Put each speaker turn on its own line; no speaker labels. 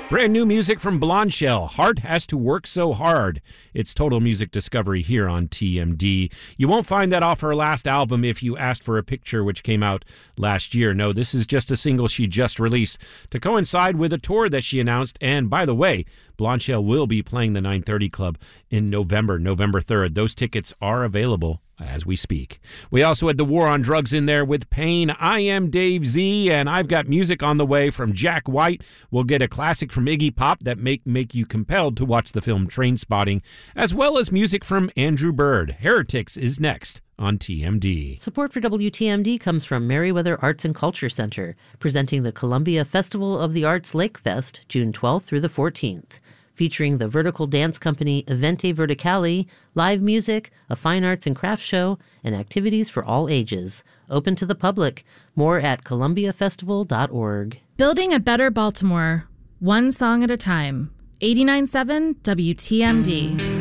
Brand new music from Blondshell. Heart Has to Work So Hard. It's total music discovery here on TMD. You won't find that off her last album If You Asked for a Picture, which came out last year. No, this is just a single she just released to coincide with a tour that she announced. And by the way, Blondshell will be playing the 930 Club in November 3rd. Those tickets are available as we speak. We also had The War on Drugs in there with Pain. I am Dave Z, and I've got music on the way from Jack White. We'll get a classic from Iggy Pop that make you compelled to watch the film Trainspotting, as well as music from Andrew Bird. Heretics is next on TMD.
Support for WTMD comes from Merriweather Arts and Culture Center, presenting the Columbia Festival of the Arts Lake Fest, June 12th through the 14th. Featuring the vertical dance company Evente Verticali, live music, a fine arts and crafts show, and activities for all ages. Open to the public. More at columbiafestival.org.
Building a better Baltimore, one song at a time. 89.7 WTMD.